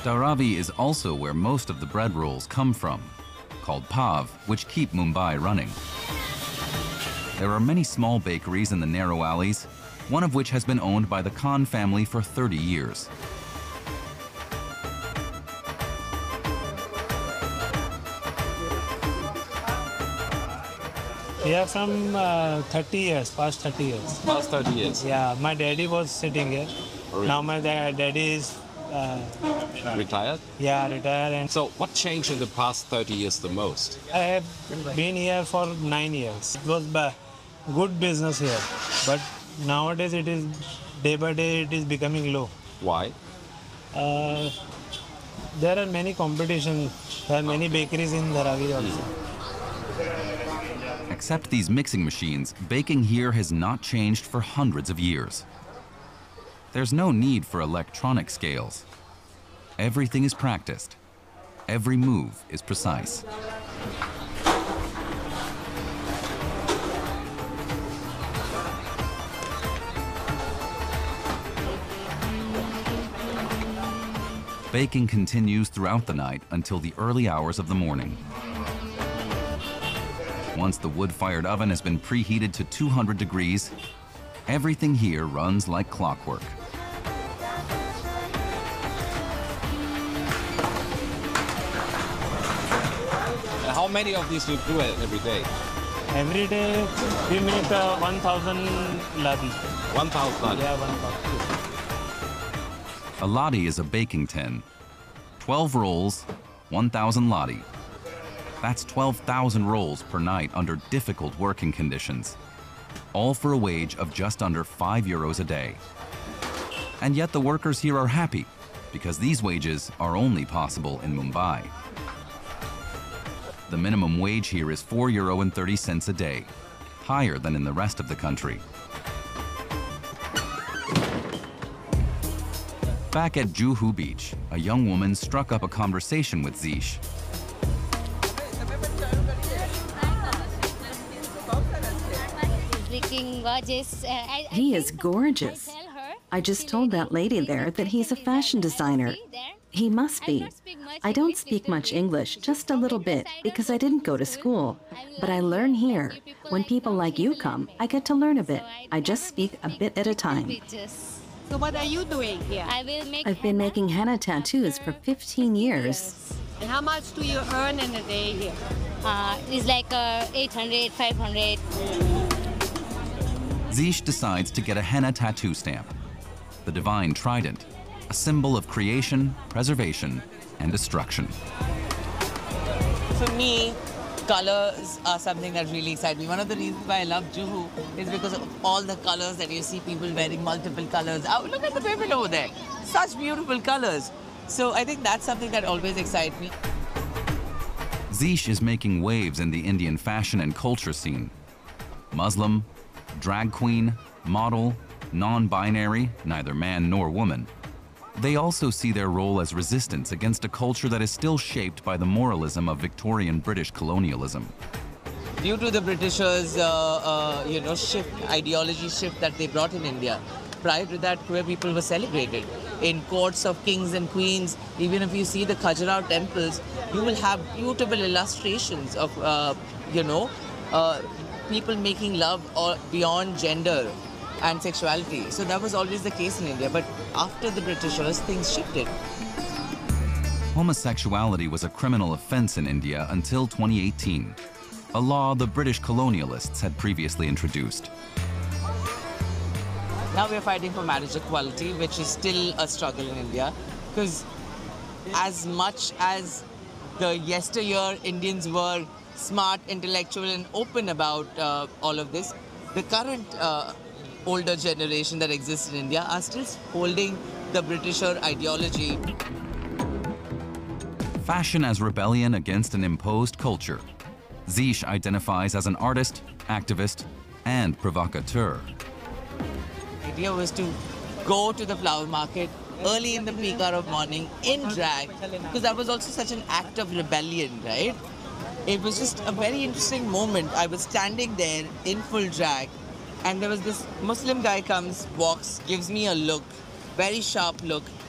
Dharavi is also where most of the bread rolls come from, called pav, which keep Mumbai running. There are many small bakeries in the narrow alleys, one of which has been owned by the Khan family for 30 years. We are from 30 years, past 30 years. Past 30 years? Yeah, my daddy was sitting here. Really? Now my daddy is... retired? Yeah, retired. And So what changed in the past 30 years the most? I have been here for 9 years. It was good business here, but nowadays it is, day by day, it is becoming low. Why? There are many competitions. There are many bakeries in Dharavi also. Except these mixing machines, baking here has not changed for hundreds of years. There's no need for electronic scales. Everything is practiced. Every move is precise. Baking continues throughout the night until the early hours of the morning. Once the wood-fired oven has been preheated to 200 degrees, everything here runs like clockwork. How many of these do you do every day? Every day we make 1,000 ladi. 1,000 ladi? Yeah, 1,000. A ladi is a baking tin. 12 rolls, 1,000 ladi. That's 12,000 rolls per night under difficult working conditions, all for a wage of just under €5 a day. And yet the workers here are happy because these wages are only possible in Mumbai. The minimum wage here is €4.30 a day, higher than in the rest of the country. Back at Juhu Beach, a young woman struck up a conversation with Zish. He is gorgeous. I just told that lady there that he's a fashion designer. He must be. I don't speak much English, just a little bit, because I didn't go to school. But I learn here. When people like you come, I get to learn a bit. I just speak a bit at a time. So what are you doing here? I've been making henna tattoos for 15 years. And how much do you earn in a day here? It's like 800, 500. Zish decides to get a henna tattoo stamp, the divine trident, a symbol of creation, preservation, and destruction. For me, colors are something that really excites me. One of the reasons why I love Juhu is because of all the colors that you see people wearing multiple colors. Oh, look at the women over there. Such beautiful colors. So I think that's something that always excites me. Zish is making waves in the Indian fashion and culture scene. Muslim, drag queen, model, non-binary, neither man nor woman. They also see their role as resistance against a culture that is still shaped by the moralism of Victorian British colonialism. Due to the Britishers, ideology shift that they brought in India, prior to that, queer people were celebrated. In courts of kings and queens, even if you see the Khajuraho temples, you will have beautiful illustrations of, people making love beyond gender and sexuality. So that was always the case in India. But after the Britishers, things shifted. Homosexuality was a criminal offense in India until 2018, a law the British colonialists had previously introduced. Now we're fighting for marriage equality, which is still a struggle in India, because as much as the yesteryear Indians were smart, intellectual, and open about all of this, the current older generation that exists in India are still holding the Britisher ideology. Fashion as rebellion against an imposed culture. Zish identifies as an artist, activist, and provocateur. The idea was to go to the flower market early in the peak hour of morning in drag, because that was also such an act of rebellion, right? It was just a very interesting moment. I was standing there in full drag, and there was this Muslim guy comes, walks, gives me a look, very sharp look,